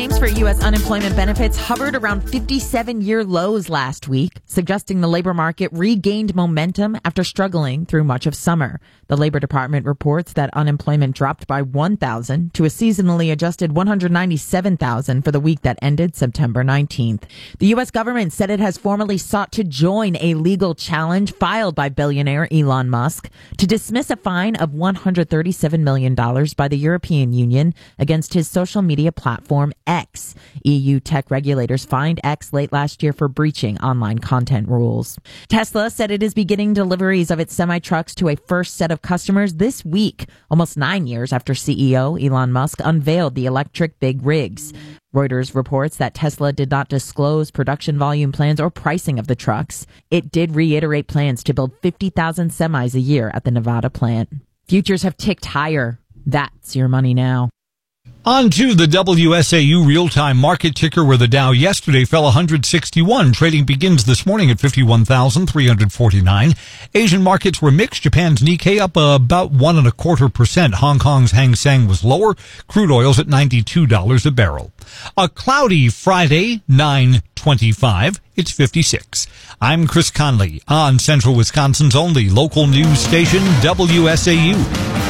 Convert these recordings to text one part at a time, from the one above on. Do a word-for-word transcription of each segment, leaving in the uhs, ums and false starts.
Claims for U S unemployment benefits hovered around fifty-seven-year lows last week, suggesting the labor market regained momentum after struggling through much of summer. The Labor Department reports that unemployment dropped by one thousand to a seasonally adjusted one hundred ninety-seven thousand for the week that ended September nineteenth. The U S government said it has formally sought to join a legal challenge filed by billionaire Elon Musk to dismiss a fine of one hundred thirty-seven million dollars by the European Union against his social media platform X. E U tech regulators fined X late last year for breaching online content rules. Tesla said it is beginning deliveries of its semi-trucks to a first set of customers this week, almost nine years after C E O Elon Musk unveiled the electric big rigs. Reuters reports that Tesla did not disclose production volume plans or pricing of the trucks. It did reiterate plans to build fifty thousand semis a year at the Nevada plant. Futures have ticked higher. That's your money now. On to the W S A U real-time market ticker, where the Dow yesterday fell one hundred sixty-one. Trading begins this morning at fifty-one thousand three hundred forty-nine. Asian markets were mixed. Japan's Nikkei up uh, about one and a quarter percent. Hong Kong's Hang Seng was lower. Crude oil's at ninety-two dollars a barrel. A cloudy Friday, nine twenty-five. It's fifty-six. I'm Chris Conley on Central Wisconsin's only local news station, W S A U.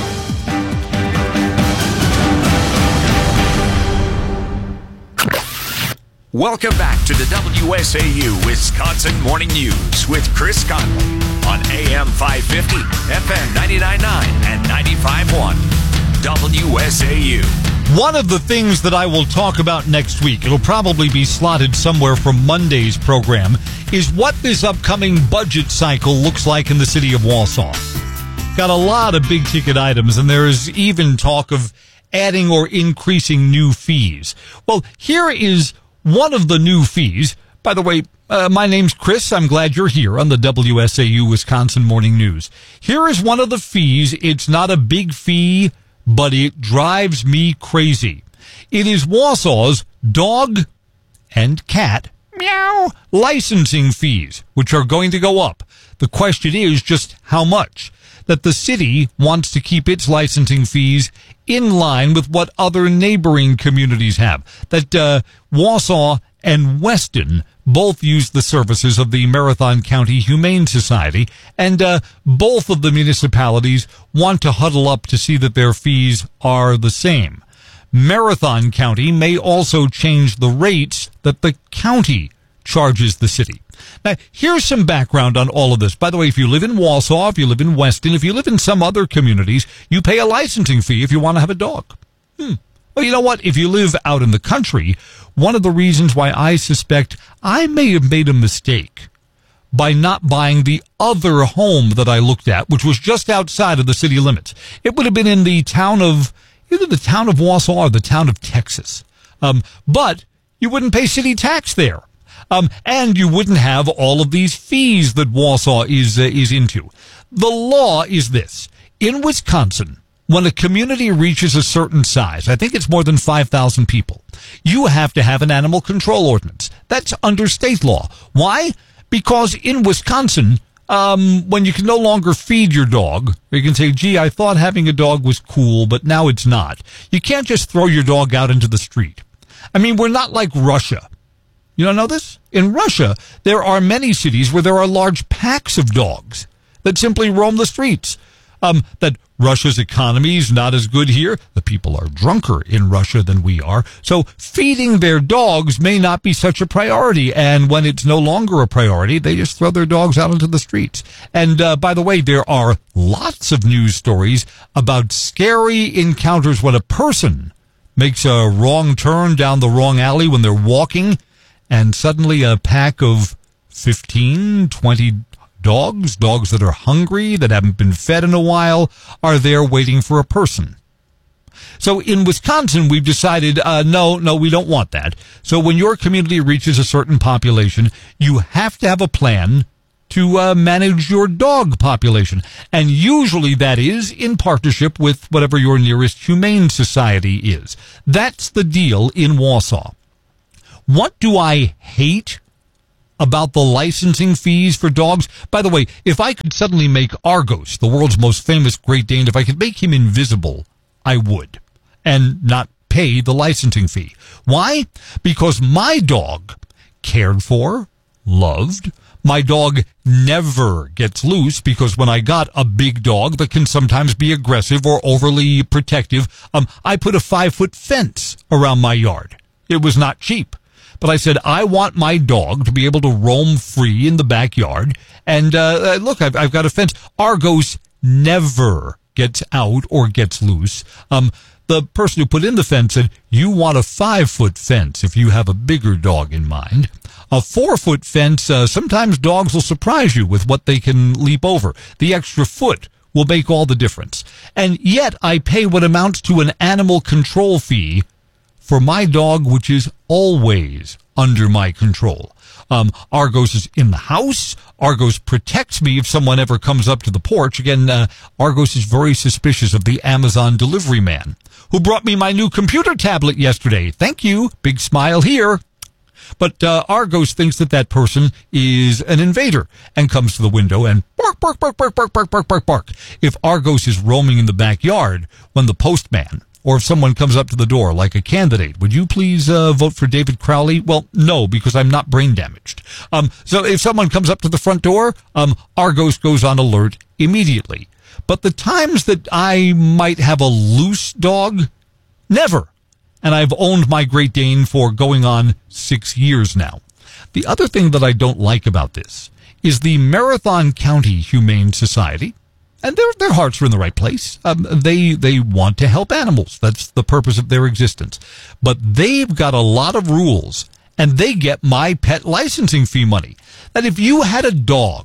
Welcome back to the W S A U Wisconsin Morning News with Chris Conley on A M five fifty, F M ninety-nine point nine, and ninety-five point one W S A U. One of the things that I will talk about next week, it'll probably be slotted somewhere from Monday's program, is what this upcoming budget cycle looks like in the city of Wausau. Got a lot of big-ticket items, and there is even talk of adding or increasing new fees. Well, here is one of the new fees. By the way, uh, my name's Chris. I'm glad you're here on the W S A U Wisconsin Morning News. Here is one of the fees. It's not a big fee, but it drives me crazy. It is Wausau's dog and cat meow licensing fees, which are going to go up. The question is just how much. That the city wants to keep its licensing fees in line with what other neighboring communities have. That uh, Wausau and Weston both use the services of the Marathon County Humane Society, and uh, both of the municipalities want to huddle up to see that their fees are the same. Marathon County may also change the rates that the county charges the city. Now, here's some background on all of this. By the way, if you live in Wausau, if you live in Weston, if you live in some other communities, you pay a licensing fee if you want to have a dog. Hmm. Well, you know what? If you live out in the country, one of the reasons why I suspect I may have made a mistake by not buying the other home that I looked at, which was just outside of the city limits. It would have been in the town of, either the town of Wausau or the town of Texas. Um, but you wouldn't pay city tax there. Um, and you wouldn't have all of these fees that Wausau is uh, is into. The law is this. In Wisconsin, when a community reaches a certain size, I think it's more than five thousand people, you have to have an animal control ordinance. That's under state law. Why? Because in Wisconsin, um, when you can no longer feed your dog, you can say, gee, I thought having a dog was cool, but now it's not. You can't just throw your dog out into the street. I mean, we're not like Russia. You don't know this? In Russia, there are many cities where there are large packs of dogs that simply roam the streets. Um, that Russia's economy is not as good here. The people are drunker in Russia than we are. So feeding their dogs may not be such a priority. And when it's no longer a priority, they just throw their dogs out into the streets. And uh, by the way, there are lots of news stories about scary encounters when a person makes a wrong turn down the wrong alley when they're walking, and suddenly a pack of fifteen, twenty dogs, dogs that are hungry, that haven't been fed in a while, are there waiting for a person. So in Wisconsin, we've decided, uh, no, no, we don't want that. So when your community reaches a certain population, you have to have a plan to uh, manage your dog population. And usually that is in partnership with whatever your nearest humane society is. That's the deal in Wausau. What do I hate about the licensing fees for dogs? By the way, if I could suddenly make Argos, the world's most famous Great Dane, if I could make him invisible, I would. And not pay the licensing fee. Why? Because my dog, cared for, loved, my dog never gets loose, because when I got a big dog that can sometimes be aggressive or overly protective, um, I put a five-foot fence around my yard. It was not cheap. But I said, I want my dog to be able to roam free in the backyard. And uh, look, I've, I've got a fence. Argos never gets out or gets loose. Um, the person who put in the fence said, you want a five-foot fence if you have a bigger dog in mind. A four-foot fence, uh, sometimes dogs will surprise you with what they can leap over. The extra foot will make all the difference. And yet I pay what amounts to an animal control fee for my dog, which is always under my control. Um, Argos is in the house. Argos protects me if someone ever comes up to the porch. Again, uh, Argos is very suspicious of the Amazon delivery man who brought me my new computer tablet yesterday. Thank you. Big smile here. But uh, Argos thinks that that person is an invader and comes to the window and bark, bark, bark, bark, bark, bark, bark, bark, bark. If Argos is roaming in the backyard when the postman, or if someone comes up to the door like a candidate, would you please uh, vote for David Crowley? Well, no, because I'm not brain damaged. Um, so if someone comes up to the front door, um, Argos goes on alert immediately. But the times that I might have a loose dog, never. And I've owned my Great Dane for going on six years now. The other thing that I don't like about this is the Marathon County Humane Society, and their their hearts are in the right place. Um, they they want to help animals. That's the purpose of their existence. But they've got a lot of rules, and they get my pet licensing fee money. That if you had a dog,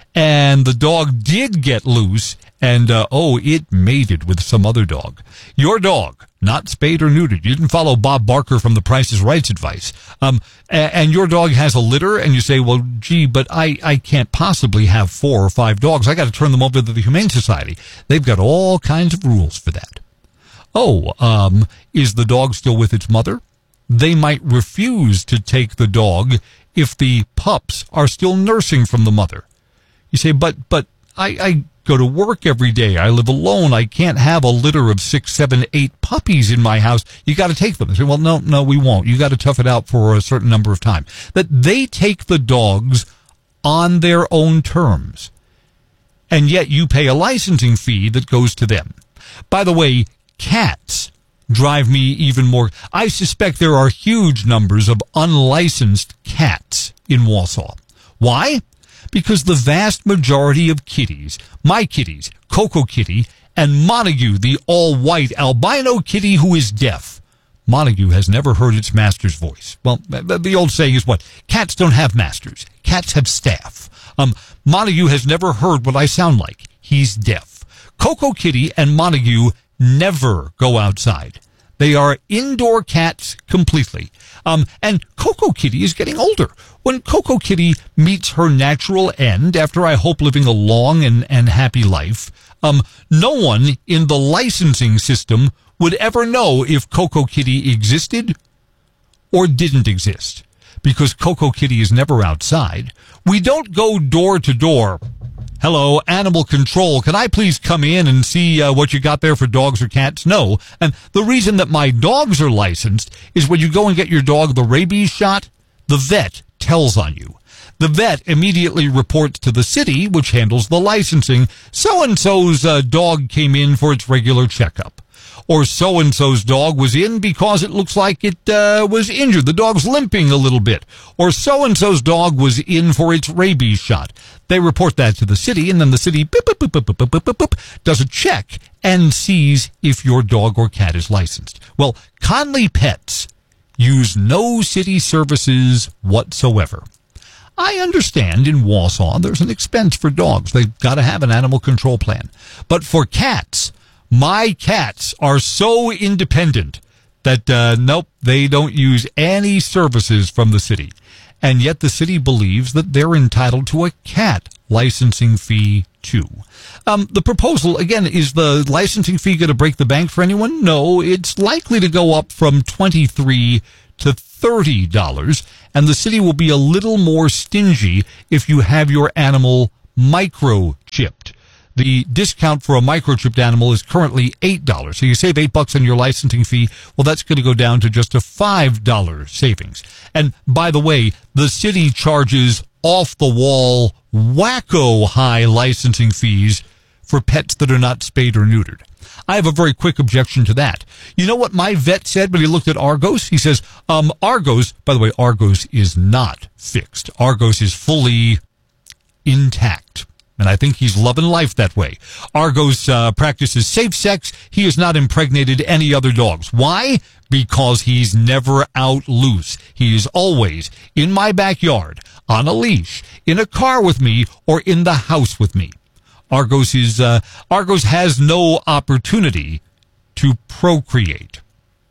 and the dog did get loose, and, uh, oh, it mated with some other dog. Your dog, not spayed or neutered. You didn't follow Bob Barker from the Price is Right's advice. Um, and your dog has a litter, and you say, well, gee, but I, I can't possibly have four or five dogs. I got to turn them over to the Humane Society. They've got all kinds of rules for that. Oh, um, is the dog still with its mother? They might refuse to take the dog if the pups are still nursing from the mother. You say, but, but I, I go to work every day. I live alone. I can't have a litter of six, seven, eight puppies in my house. You got to take them. They say, well, no, no, we won't. You got to tough it out for a certain number of time. That they take the dogs on their own terms. And yet you pay a licensing fee that goes to them. By the way, cats drive me even more. I suspect there are huge numbers of unlicensed cats in Wausau. Why? Because the vast majority of kitties, my kitties, Coco Kitty, and Montague, the all-white albino kitty who is deaf. Montague has never heard its master's voice. Well, the old saying is what? Cats don't have masters. Cats have staff. Um, Montague has never heard what I sound like. He's deaf. Coco Kitty and Montague never go outside. They are indoor cats completely. Um, and Coco Kitty is getting older. When Coco Kitty meets her natural end, after I hope living a long and, and happy life, um, no one in the licensing system would ever know if Coco Kitty existed or didn't exist. Because Coco Kitty is never outside. We don't go door to door. Hello, animal control. Can I please come in and see uh, what you got there for dogs or cats? No. And the reason that my dogs are licensed is when you go and get your dog the rabies shot, the vet tells on you. The vet immediately reports to the city, which handles the licensing, so-and-so's uh, dog came in for its regular checkup. Or so-and-so's dog was in because it looks like it uh, was injured. The dog's limping a little bit. Or so-and-so's dog was in for its rabies shot. They report that to the city, and then the city boop, boop, boop, boop, boop, boop, boop, boop, does a check and sees if your dog or cat is licensed. Well, Conley Pets use no city services whatsoever. I understand in Wausau there's an expense for dogs. They've got to have an animal control plan. But for cats, my cats are so independent that, uh, nope, they don't use any services from the city. And yet the city believes that they're entitled to a cat licensing fee, too. Um, the proposal, again, is the licensing fee going to break the bank for anyone? No, it's likely to go up from twenty-three dollars to thirty dollars, and the city will be a little more stingy if you have your animal microchipped. the discount for a microchipped animal is currently eight dollars. So you save eight bucks on your licensing fee. Well, that's going to go down to just a five dollars savings. And by the way, the city charges off-the-wall, wacko high licensing fees for pets that are not spayed or neutered. I have a very quick objection to that. You know what my vet said when he looked at Argos? He says, um, Argos, by the way, Argos is not fixed. Argos is fully intact. And I think he's loving life that way. Argos uh, practices safe sex. He has not impregnated any other dogs. Why? Because he's never out loose. He is always in my backyard, on a leash, in a car with me, or in the house with me. Argos is uh, Argos has no opportunity to procreate.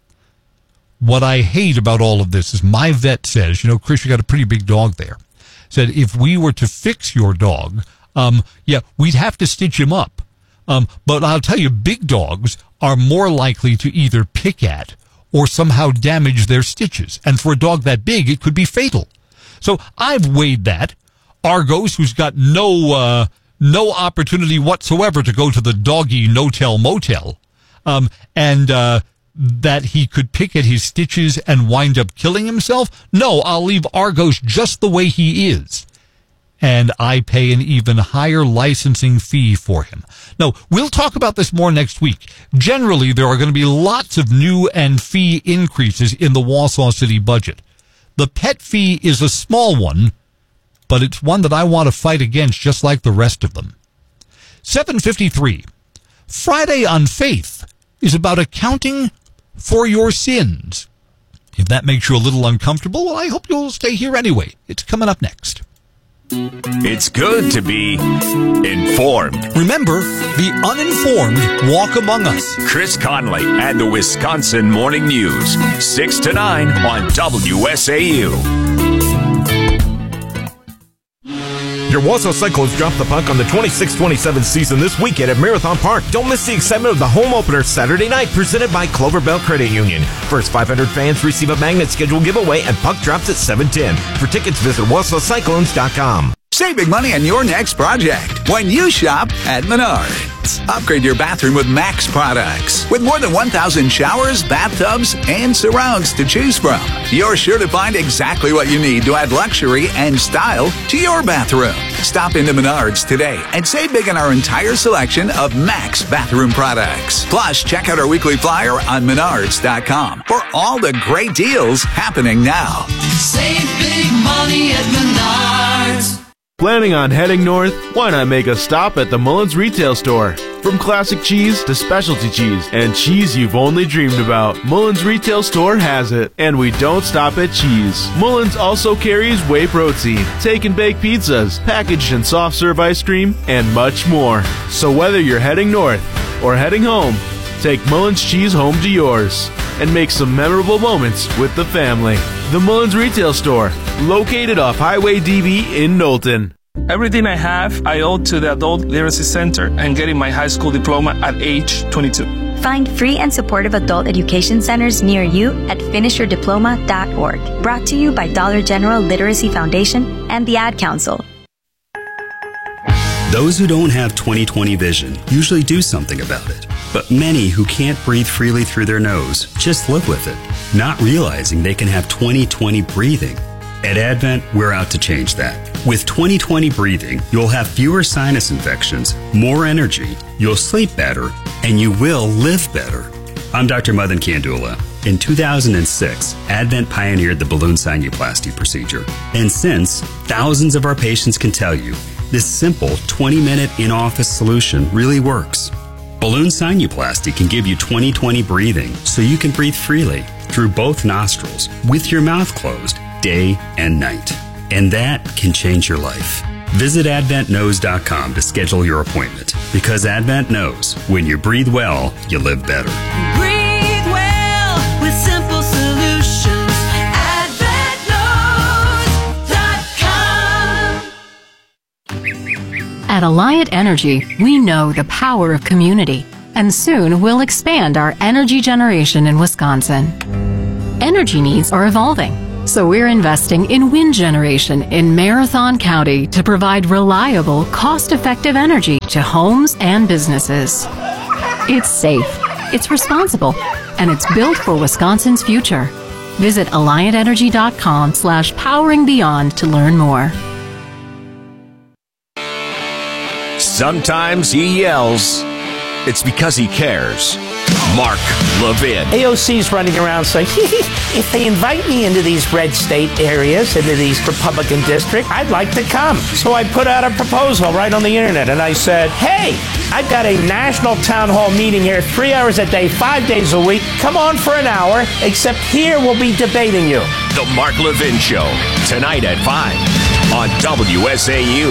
What I hate about all of this is my vet says, you know, Chris, you got a pretty big dog there. Said if we were to fix your dog, um, yeah, we'd have to stitch him up. Um, but I'll tell you, big dogs are more likely to either pick at or somehow damage their stitches. And for a dog that big, it could be fatal. So I've weighed that. Argos, who's got no uh, no opportunity whatsoever to go to the doggy no-tell motel, um, and uh, that he could pick at his stitches and wind up killing himself. No, I'll leave Argos just the way he is. And I pay an even higher licensing fee for him. No, we'll talk about this more next week. Generally, there are going to be lots of new and fee increases in the Wausau City budget. The pet fee is a small one, but it's one that I want to fight against just like the rest of them. seven fifty-three. Friday on Faith is about accounting for your sins. If that makes you a little uncomfortable, well, I hope you'll stay here anyway. It's coming up next. It's good to be informed. Remember, the uninformed walk among us. Chris Conley and the Wisconsin Morning News, six to nine on W S A U. Your Wausau Cyclones drop the puck on the twenty-six twenty-seven season this weekend at Marathon Park. Don't miss the excitement of the home opener Saturday night, presented by Clover Bell Credit Union. First five hundred fans receive a magnet schedule giveaway, and puck drops at seven ten. For tickets, visit Wausau Cyclones dot com. Save big money on your next project when you shop at Menards. Upgrade your bathroom with Max products. With more than one thousand showers, bathtubs, and surrounds to choose from, you're sure to find exactly what you need to add luxury and style to your bathroom. Stop into Menards today and save big on our entire selection of Max bathroom products. Plus, check out our weekly flyer on Menards dot com for all the great deals happening now. Save big money at Menards. Planning on heading north? Why not make a stop at the Mullins Retail Store? From classic cheese to specialty cheese and cheese you've only dreamed about, Mullins Retail Store has it. And we don't stop at cheese. Mullins also carries whey protein, take and bake pizzas, packaged and soft serve ice cream, and much more. So whether you're heading north or heading home, take Mullins cheese home to yours and make some memorable moments with the family. The Mullins Retail Store, located off Highway D B in Knowlton. Everything I have, I owe to the Adult Literacy Center and getting my high school diploma at age twenty-two. Find free and supportive adult education centers near you at finish your diploma dot org. Brought to you by Dollar General Literacy Foundation and the Ad Council. Those who don't have twenty twenty vision usually do something about it. But many who can't breathe freely through their nose just live with it, not realizing they can have twenty twenty breathing. At Advent, we're out to change that. With twenty twenty breathing, you'll have fewer sinus infections, more energy, you'll sleep better, and you will live better. I'm Doctor Madan Kandula. In two thousand six, Advent pioneered the balloon sinuplasty procedure. And since, thousands of our patients can tell you, this simple twenty-minute in-office solution really works. Balloon sinuplasty can give you twenty twenty breathing so you can breathe freely through both nostrils with your mouth closed day and night. And that can change your life. Visit advent knows dot com to schedule your appointment, because Advent knows when you breathe well, you live better. Breathe well with simple solutions. advent knows dot com. At Alliant Energy, we know the power of community, and soon we'll expand our energy generation in Wisconsin. Energy needs are evolving, So we're investing in wind generation in Marathon County to provide reliable, cost-effective energy to homes and businesses. It's safe, it's responsible, and it's built for Wisconsin's future. Visit alliant-energy.com slash powering beyond to learn more. Sometimes he yells. It's because he cares. Mark Levin. A O C's running around saying, if they invite me into these red state areas, into these Republican districts, I'd like to come. So I put out a proposal right on the internet, and I said, hey, I've got a national town hall meeting here, three hours a day, five days a week. Come on for an hour, except here we'll be debating you. The Mark Levin Show, tonight at five on W S A U.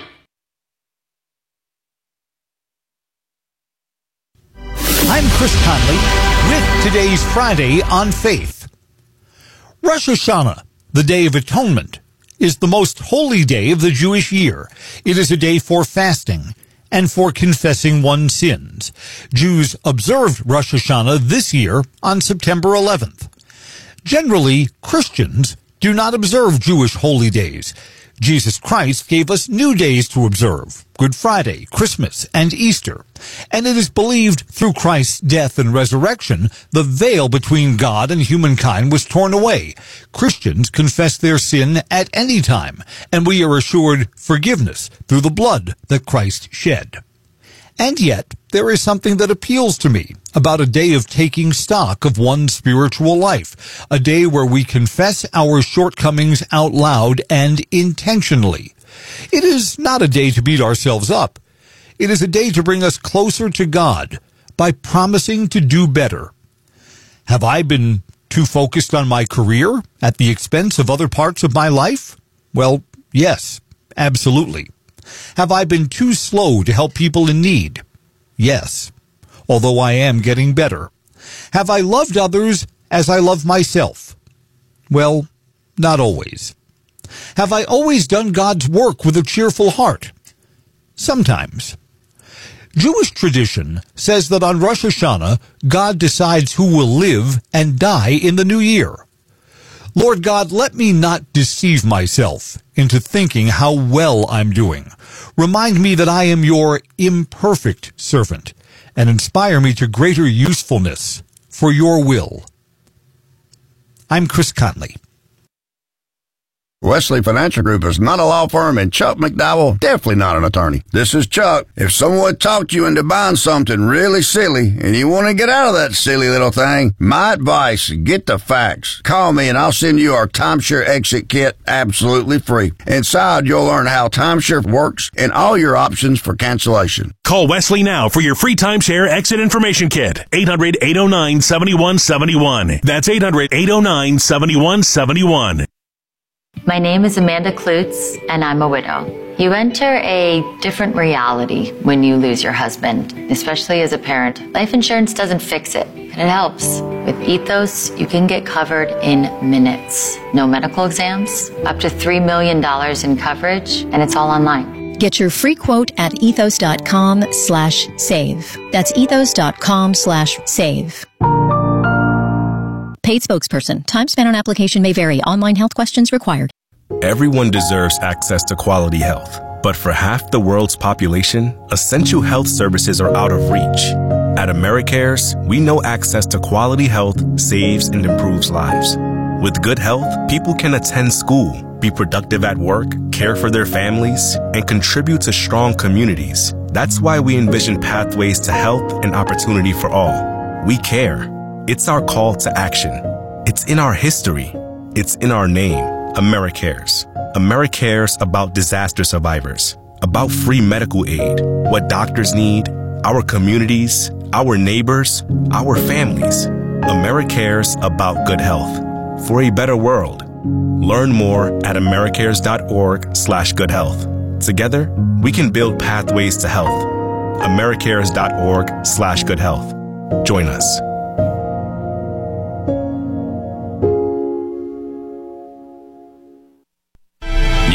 I'm Chris Conley with today's Friday on Faith. Rosh Hashanah, the Day of Atonement, is the most holy day of the Jewish year. It is a day for fasting and for confessing one's sins. Jews observed Rosh Hashanah this year on September eleventh. Generally, Christians do not observe Jewish holy days. Jesus Christ gave us new days to observe: Good Friday, Christmas, and Easter. And it is believed through Christ's death and resurrection, the veil between God and humankind was torn away. Christians confess their sin at any time, and we are assured forgiveness through the blood that Christ shed. And yet, there is something that appeals to me about a day of taking stock of one's spiritual life, a day where we confess our shortcomings out loud and intentionally. It is not a day to beat ourselves up. It is a day to bring us closer to God by promising to do better. Have I been too focused on my career at the expense of other parts of my life? Well, yes, absolutely. Have I been too slow to help people in need? Yes, although I am getting better. Have I loved others as I love myself? Well, not always. Have I always done God's work with a cheerful heart? Sometimes. Jewish tradition says that on Rosh Hashanah, God decides who will live and die in the new year. Lord God, let me not deceive myself into thinking how well I'm doing. Remind me that I am your imperfect servant, and inspire me to greater usefulness for your will. I'm Chris Conley. Wesley Financial Group is not a law firm, and Chuck McDowell definitely not an attorney. This is Chuck. If someone talked you into buying something really silly and you want to get out of that silly little thing, my advice, get the facts. Call me and I'll send you our timeshare exit kit absolutely free. Inside, you'll learn how timeshare works and all your options for cancellation. Call Wesley now for your free timeshare exit information kit. eight hundred, eight oh nine, seven one seven one. That's eight hundred, eight oh nine, seven one seven one. My name is Amanda Klutz, and I'm a widow. You enter a different reality when you lose your husband, especially as a parent. Life insurance doesn't fix it, but it helps. With Ethos, you can get covered in minutes. No medical exams, up to three million dollars in coverage, and it's all online. Get your free quote at ethos.com slash save. That's ethos.com slash save. Paid spokesperson. Time spent on application may vary. Online health questions required. Everyone deserves access to quality health. But for half the world's population, essential health services are out of reach. At AmeriCares, we know access to quality health saves and improves lives. With good health, people can attend school, be productive at work, care for their families, and contribute to strong communities. That's why we envision pathways to health and opportunity for all. We care. It's our call to action. It's in our history. It's in our name, AmeriCares. AmeriCares about disaster survivors, about free medical aid, what doctors need, our communities, our neighbors, our families. AmeriCares about good health. For a better world. Learn more at americares.org slash good health. Together, we can build pathways to health. americares.org slash good health. Join us.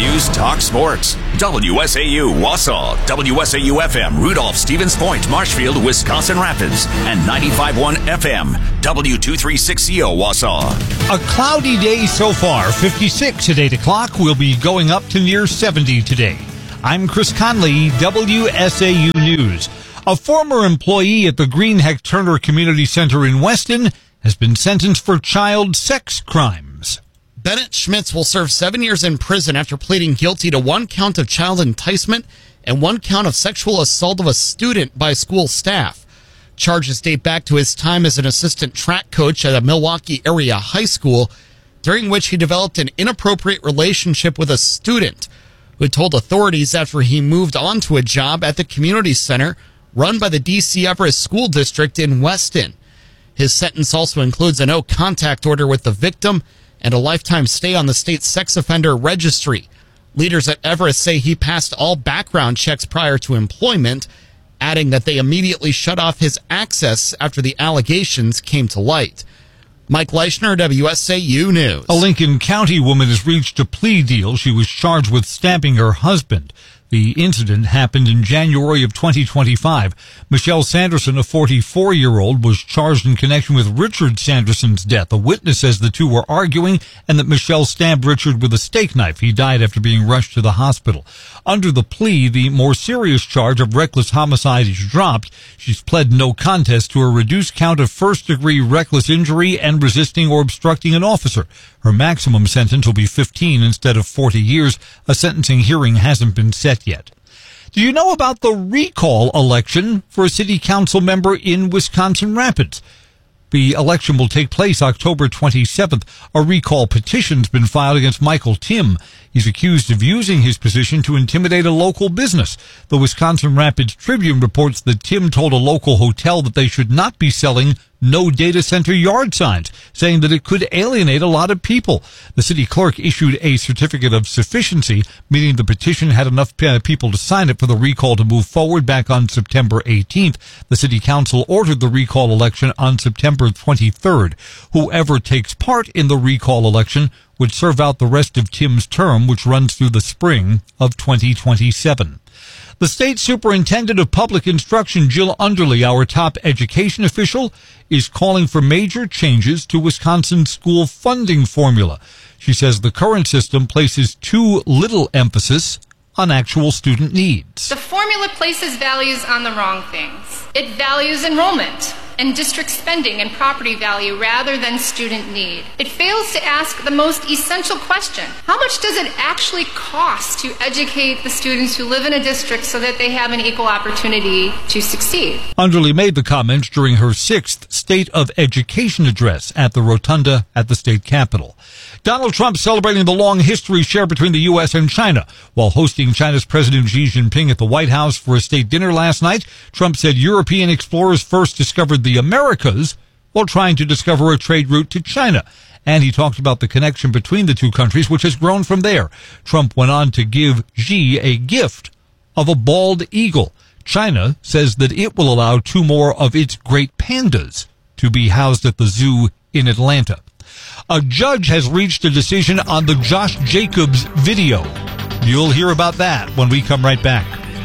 News Talk Sports. W S A U Wausau, W S A U F M Rudolph, Stevens Point, Marshfield, Wisconsin Rapids, and ninety-five point one F M W two thirty-six C O Wausau. A cloudy day so far, fifty-six at eight o'clock. We'll be going up to near seventy today. I'm Chris Conley, W S A U News. A former employee at the Greenheck Turner Community Center in Weston has been sentenced for child sex crimes. Bennett Schmitz will serve seven years in prison after pleading guilty to one count of child enticement and one count of sexual assault of a student by school staff. Charges date back to his time as an assistant track coach at a Milwaukee area high school, during which he developed an inappropriate relationship with a student who told authorities after he moved on to a job at the community center run by the D C Everest School District in Weston. His sentence also includes a no-contact order with the victim and a lifetime stay on the state sex offender registry. Leaders at Everest say he passed all background checks prior to employment, adding that they immediately shut off his access after the allegations came to light. Mike Leischner, W S A U News. A Lincoln County woman has reached a plea deal. She was charged with stabbing her husband. The incident happened in January of twenty twenty-five. Michelle Sanderson, a forty-four-year-old, was charged in connection with Richard Sanderson's death. A witness says the two were arguing and that Michelle stabbed Richard with a steak knife. He died after being rushed to the hospital. Under the plea, the more serious charge of reckless homicide is dropped. She's pled no contest to a reduced count of first-degree reckless injury and resisting or obstructing an officer. Her maximum sentence will be fifteen instead of forty years. A sentencing hearing hasn't been set yet. Do you know about the recall election for a city council member in Wisconsin Rapids? The election will take place October twenty-seventh. A recall petition's been filed against Michael Tim. He's accused of using his position to intimidate a local business. The Wisconsin Rapids Tribune reports that Tim told a local hotel that they should not be selling no data center yard signs, saying that it could alienate a lot of people. The city clerk issued a certificate of sufficiency, meaning the petition had enough people to sign it for the recall to move forward back on September eighteenth. The city council ordered the recall election on September twenty-third. Whoever takes part in the recall election would serve out the rest of Tim's term, which runs through the spring of twenty twenty-seven. The state superintendent of public instruction, Jill Underly, our top education official, is calling for major changes to Wisconsin's school funding formula. She says the current system places too little emphasis on actual student needs. The formula places values on the wrong things. It values enrollment and district spending and property value rather than student need. It fails to ask the most essential question: how much does it actually cost to educate the students who live in a district so that they have an equal opportunity to succeed? Underly made the comments during her sixth State of Education address at the Rotunda at the state capitol. Donald Trump celebrating the long history shared between the U S and China. While hosting China's President Xi Jinping at the White House for a state dinner last night, Trump said European explorers first discovered the Americas while trying to discover a trade route to China. And he talked about the connection between the two countries, which has grown from there. Trump went on to give Xi a gift of a bald eagle. China says that it will allow two more of its great pandas to be housed at the zoo in Atlanta. A judge has reached a decision on the Josh Jacobs video. You'll hear about that when we come right back.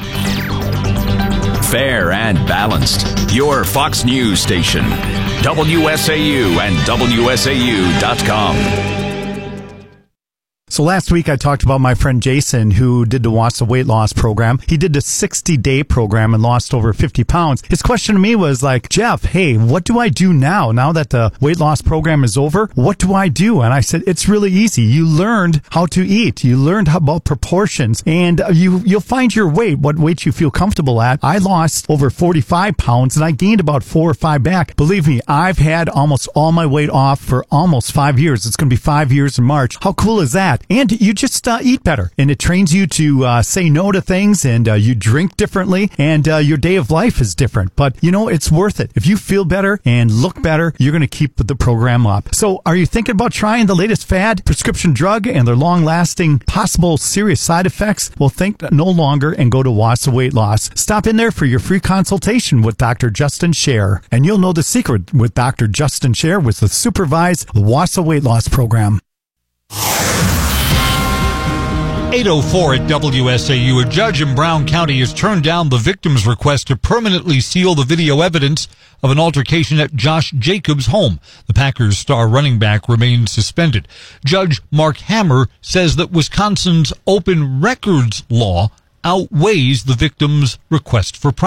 Fair and balanced. Your Fox News station. W S A U and W S A U dot com. So last week I talked about my friend Jason who did the Wausau weight loss program. He did the sixty-day program and lost over fifty pounds. His question to me was like, Jeff, hey, what do I do now? Now that the weight loss program is over, what do I do? And I said, it's really easy. You learned how to eat. You learned about proportions and you, you'll find your weight, what weight you feel comfortable at. I lost over forty-five pounds and I gained about four or five back. Believe me, I've had almost all my weight off for almost five years. It's going to be five years in March. How cool is that? And you just uh, eat better, and it trains you to uh, say no to things, and uh, you drink differently, and uh, your day of life is different. But, you know, it's worth it. If you feel better and look better, you're going to keep the program up. So are you thinking about trying the latest fad, prescription drug, and their long-lasting, possible serious side effects? Well, think no longer and go to Wausau Weight Loss. Stop in there for your free consultation with Doctor Justin Scher, and you'll know the secret with Doctor Justin Scher with the supervised Wausau Weight Loss program. eight oh four at W S A U. A judge in Brown County has turned down the victim's request to permanently seal the video evidence of an altercation at Josh Jacobs' home. The Packers star running back remains suspended. Judge Mark Hammer says that Wisconsin's open records law outweighs the victim's request for privacy.